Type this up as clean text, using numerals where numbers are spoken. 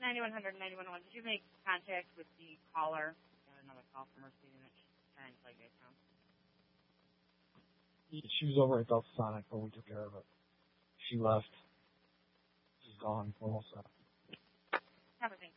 9100, 911. Did you make contact with the caller? Got another call from her stating that she's trying to play Guys Town. She was over at Delta Sonic when we took care of it. She left. She's gone. We're all set. Have a thing.